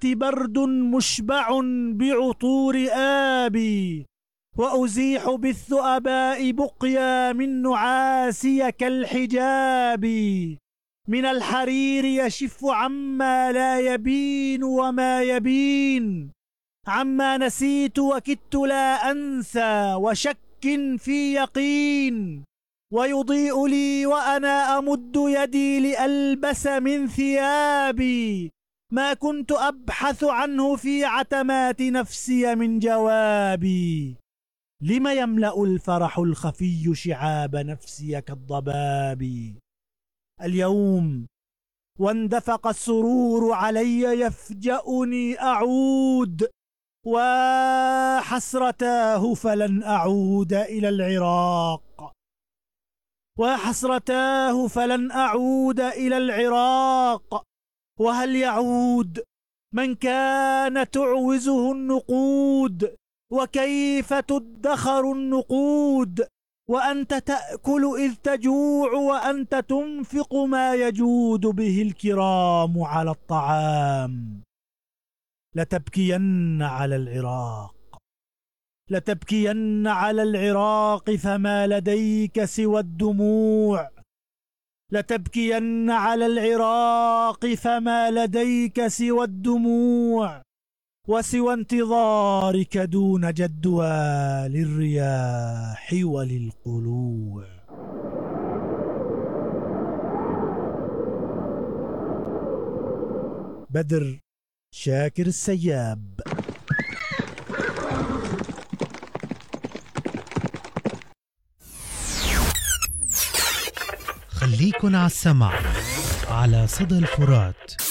برد مشبع بعطور آبي، وأزيح بالثؤباء بقيا من نعاسي كالحجاب. من الحرير يشف عما لا يبين وما يبين، عما نسيت وكدت لا أنسى وشك في يقين. ويضيء لي وأنا أمد يدي لألبس من ثيابي ما كنت أبحث عنه في عتمات نفسي من جوابي. لم يملأ الفرح الخفي شعاب نفسي كالضباب؟ اليوم واندفق السرور علي يفجأني أعود، وحسرتاه فلن أعود إلى العراق، وحسرتاه فلن أعود إلى العراق. وهل يعود من كان تعوزه النقود؟ وكيف تدخر النقود وأنت تأكل إذ تجوع، وأنت تنفق ما يجود به الكرام على الطعام؟ لتبكين على العراق، لتبكين على العراق، فما لديك سوى الدموع. لتبكين على العراق، فما لديك سوى الدموع، وسوى انتظارك دون جدوى للرياح وللقلوع. بدر شاكر السياب. خليكن على السمع على صدى الفرات.